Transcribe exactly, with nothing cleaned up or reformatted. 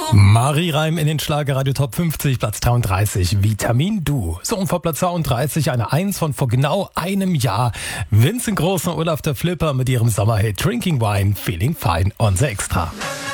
Marie Reim in den Schlagerradio Top fünfzig, Platz dreiunddreißig, Vitamin Du. So, und vor Platz zweiunddreißig eine Eins von vor genau einem Jahr. Vincent Groß und Olaf der Flipper mit ihrem Sommerhit Drinking Wine, Feeling Fine on the Extra.